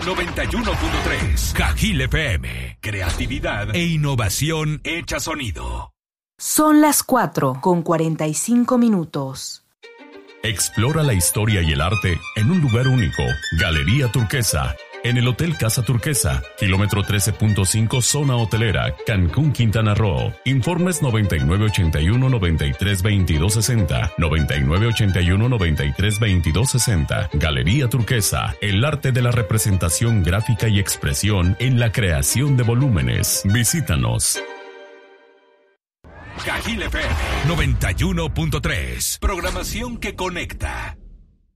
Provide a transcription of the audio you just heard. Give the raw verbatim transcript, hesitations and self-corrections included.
noventa y uno punto tres. Cajil F M. Creatividad e innovación hecha sonido. Son las cuatro con cuarenta y cinco minutos. Explora la historia y el arte en un lugar único. Galería Turquesa. En el Hotel Casa Turquesa, kilómetro trece punto cinco, zona hotelera, Cancún, Quintana Roo. Informes noventa y nueve ochenta y uno noventa y tres veintidós sesenta, noventa y nueve ochenta y uno noventa y tres veintidós sesenta. Galería Turquesa, el arte de la representación gráfica y expresión en la creación de volúmenes. Visítanos. Cajil F M noventa y uno punto tres. Programación que conecta.